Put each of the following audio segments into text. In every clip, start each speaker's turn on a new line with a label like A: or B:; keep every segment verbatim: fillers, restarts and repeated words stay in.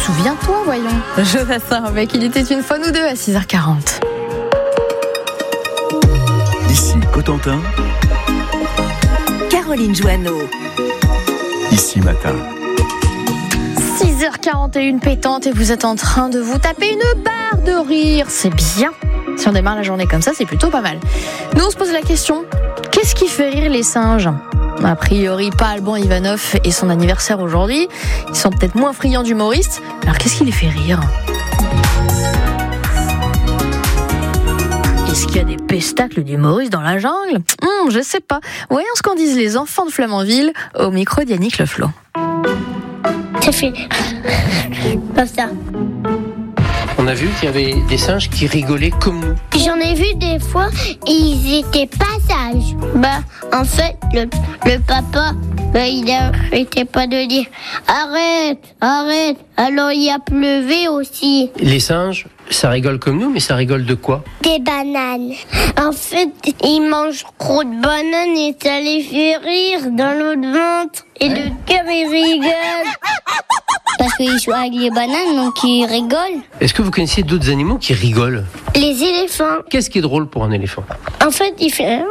A: souviens-toi, voyons. Jonathan avec Il était une fois nous deux à six heures quarante.
B: Ici Cotentin,
C: Caroline Joanneau.
B: Ici Matin.
A: six heures quarante et une pétante et vous êtes en train de vous taper une barre de rire. C'est bien. Si on démarre la journée comme ça, c'est plutôt pas mal. Nous, on se pose la question, qu'est-ce qui fait rire les singes ? A priori, pas Alban Ivanov et son anniversaire aujourd'hui. Ils sont peut-être moins friands d'humoristes. Alors, qu'est-ce qui les fait rire ? Est-ce qu'il y a des pestacles d'humoristes dans la jungle ? hum, Je sais pas. Voyons ce qu'en disent les enfants de Flamanville au micro d'Yannick Leflot.
D: Ça fait comme ça.
E: On a vu qu'il y avait des singes qui rigolaient comme nous.
D: J'en ai vu des fois et ils étaient pas sages. Bah, en fait, le, le papa, bah, il n'arrêtait pas de dire arrête, arrête. Alors il a pleuvé aussi.
E: Les singes, ça rigole comme nous, mais ça rigole de quoi ?
D: Des bananes. En fait, ils mangent trop de bananes et ça les fait rire dans l'autre ventre. Et le cœur, ils rigolent. Parce qu'ils jouent avec les bananes, donc ils rigolent.
E: Est-ce que vous connaissez d'autres animaux qui rigolent ?
D: Les éléphants.
E: Qu'est-ce qui est drôle pour un éléphant ?
D: En fait, il fait...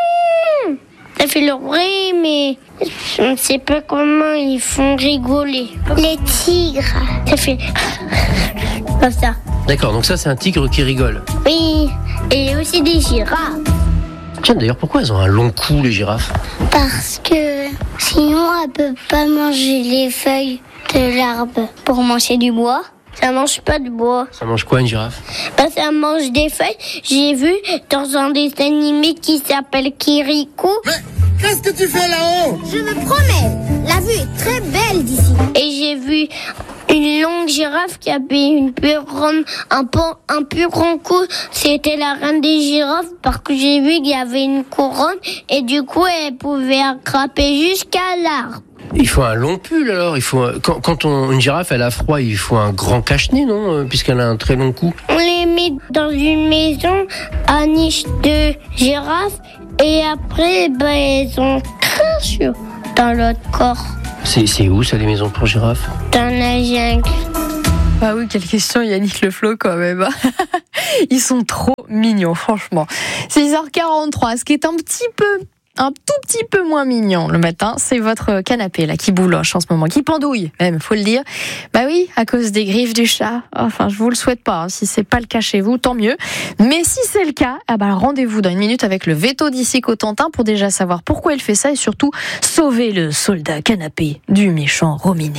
D: Ça fait le bruit, mais je ne sais pas comment ils font rigoler. Les tigres, ça fait... comme ça.
E: D'accord, donc ça c'est un tigre qui rigole.
D: Oui, et aussi des girafes.
E: Tiens, d'ailleurs, pourquoi elles ont un long cou, les girafes ?
D: Parce que sinon, elles ne peuvent pas manger les feuilles de l'arbre. Pour manger du bois, ça mange pas de bois.
E: Ça mange quoi, une girafe ?
D: Bah, ça mange des feuilles. J'ai vu dans un dessin animé qui s'appelle Kirikou.
F: Mais qu'est-ce que tu fais là-haut ?
D: Je me promène. La vue est très belle d'ici. Et j'ai vu une longue girafe qui avait une plus grande, un, pan, un plus grand cou. C'était la reine des girafes parce que j'ai vu qu'il y avait une couronne et du coup elle pouvait attraper jusqu'à l'arbre.
E: Il faut un long pull alors. Il faut un... quand, quand on... une girafe elle a froid, il faut un grand cache-nez, non ? Puisqu'elle a un très long cou.
D: On les met dans une maison à niche de girafe et après ben, elles ont crash dans l'autre corps.
E: C'est, c'est où ça, les maisons pour girafes ?
D: Dans la jungle.
A: Ah oui, quelle question Yannick Leflot quand même. Ils sont trop mignons, franchement. six heures quarante-trois, ce qui est un petit peu... un tout petit peu moins mignon le matin, c'est votre canapé là qui bouloche en ce moment, qui pendouille même, faut le dire. Bah oui, à cause des griffes du chat. Enfin, je vous le souhaite pas. Hein. Si c'est pas le cas chez vous, tant mieux. Mais si c'est le cas, ah bah rendez-vous dans une minute avec le veto d'ici Cotentin pour déjà savoir pourquoi il fait ça et surtout sauver le soldat canapé du méchant Rominé.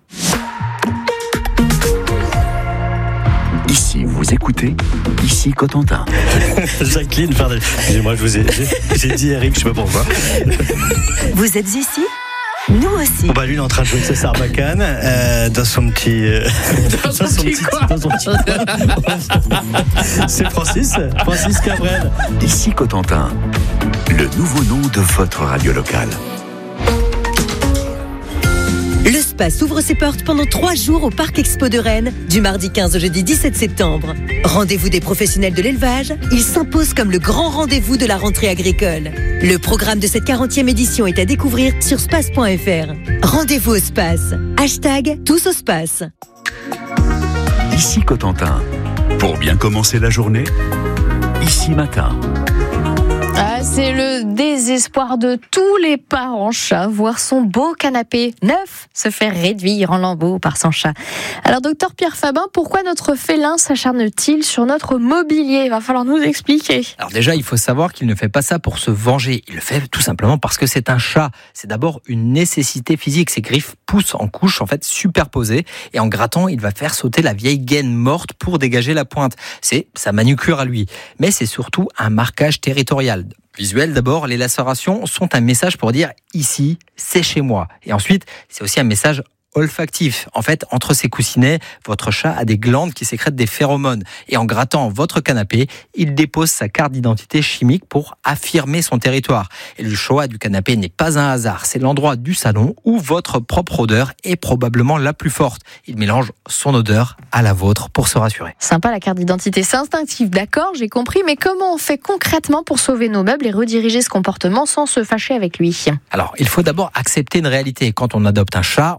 B: Ici, vous écoutez, ici Cotentin.
G: Jacqueline, pardon. Excusez-moi, je vous ai, j'ai, j'ai dit Eric, je sais pas pourquoi.
C: Vous êtes ici ? Nous aussi.
G: Bon bah lui il est en train de jouer de Sarbacane euh, dans son petit euh,
E: dans, dans son petit quoi dans son petit
G: C'est Francis Francis Cabrel.
B: Ici Cotentin, le nouveau nom de votre radio locale.
C: Le Space ouvre ses portes pendant trois jours au Parc Expo de Rennes, du mardi quinze au jeudi dix-sept septembre. Rendez-vous des professionnels de l'élevage, il s'impose comme le grand rendez-vous de la rentrée agricole. Le programme de cette quarantième édition est à découvrir sur space point f r. Rendez-vous au Space. Hashtag tous au Space.
B: Ici Cotentin, pour bien commencer la journée, ici Matin.
A: Ah, c'est le désespoir de tous les parents chats, voir son beau canapé neuf se faire réduire en lambeaux par son chat. Alors, docteur Pierre Fabin, pourquoi notre félin s'acharne-t-il sur notre mobilier ? Il va falloir nous expliquer.
H: Alors déjà, il faut savoir qu'il ne fait pas ça pour se venger. Il le fait tout simplement parce que c'est un chat. C'est d'abord une nécessité physique. Ses griffes poussent en couches, en fait, superposées. Et en grattant, il va faire sauter la vieille gaine morte pour dégager la pointe. C'est sa manucure à lui. Mais c'est surtout un marquage territorial. Visuel d'abord, les lacérations sont un message pour dire « ici, c'est chez moi ». Et ensuite, c'est aussi un message olfactif. En fait, entre ses coussinets, votre chat a des glandes qui sécrètent des phéromones. Et en grattant votre canapé, il dépose sa carte d'identité chimique pour affirmer son territoire. Et le choix du canapé n'est pas un hasard. C'est l'endroit du salon où votre propre odeur est probablement la plus forte. Il mélange son odeur à la vôtre pour se rassurer.
A: Sympa la carte d'identité, c'est instinctif, d'accord, j'ai compris. Mais comment on fait concrètement pour sauver nos meubles et rediriger ce comportement sans se fâcher avec lui ?
H: Alors, il faut d'abord accepter une réalité. Quand on adopte un chat, on doit être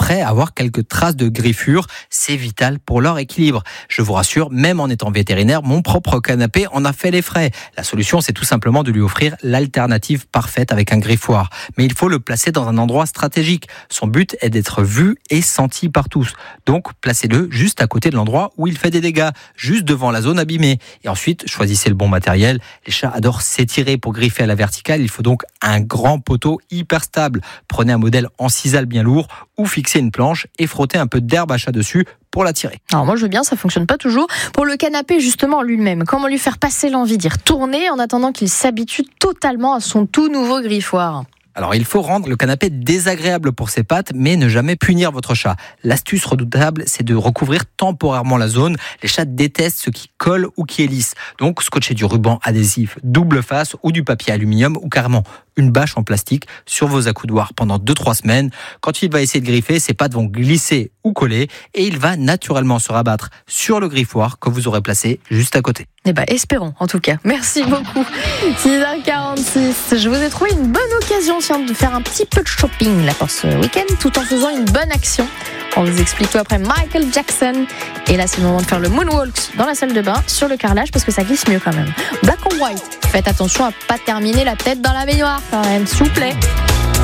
H: après avoir quelques traces de griffures. C'est vital pour leur équilibre. Je vous rassure, même en étant vétérinaire, mon propre canapé en a fait les frais. La solution, c'est tout simplement de lui offrir l'alternative parfaite avec un griffoir. Mais il faut le placer dans un endroit stratégique. Son but est d'être vu et senti par tous. Donc, placez-le juste à côté de l'endroit où il fait des dégâts, juste devant la zone abîmée. Et ensuite, choisissez le bon matériel. Les chats adorent s'étirer pour griffer à la verticale. Il faut donc un grand poteau hyper stable. Prenez un modèle en sisal bien lourd ou fixez une planche et frottez un peu d'herbe à chat dessus pour l'attirer.
A: Alors moi je veux bien, ça fonctionne pas toujours. Pour le canapé justement lui-même, comment lui faire passer l'envie d'y retourner en attendant qu'il s'habitue totalement à son tout nouveau griffoir?
H: Alors, il faut rendre le canapé désagréable pour ses pattes, mais ne jamais punir votre chat. L'astuce redoutable, c'est de recouvrir temporairement la zone. Les chats détestent ce qui colle ou qui est lisse. Donc, scotchez du ruban adhésif double face ou du papier aluminium ou carrément une bâche en plastique sur vos accoudoirs pendant deux trois semaines. Quand il va essayer de griffer, ses pattes vont glisser ou coller et il va naturellement se rabattre sur le griffoir que vous aurez placé juste à côté.
A: Eh ben, espérons, en tout cas. Merci beaucoup. six heures quarante-six. Je vous ai trouvé une bonne occasion de faire un petit peu de shopping là pour ce week-end, tout en faisant une bonne action. On vous explique tout après Michael Jackson. Et là, c'est le moment de faire le moonwalk dans la salle de bain, sur le carrelage, parce que ça glisse mieux quand même. Black or white. Faites attention à pas terminer la tête dans la baignoire quand même, s'il vous plaît.